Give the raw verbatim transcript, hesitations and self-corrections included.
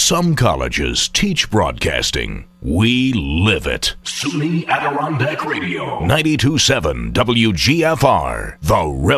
Some colleges teach broadcasting. We live it. SUNY Adirondack Radio. ninety-two point seven W G F R. The Rev-